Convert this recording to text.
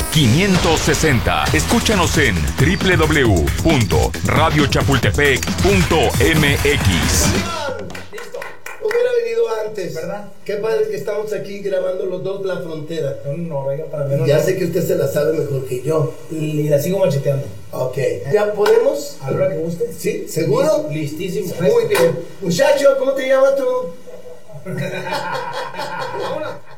560. Escúchanos en www.radiochapultepec.mx. Hubiera venido antes, ¿verdad? Qué padre que estamos aquí grabando los dos La Frontera. No, venga, para ver. Ya sé que usted se la sabe mejor que yo. Y la sigo macheteando. Ok. ¿Ya podemos? A la hora que guste. ¿Sí? ¿Seguro? Listísimo. Muy bien. Muchacho, ¿cómo te llamas tú? Vámonos.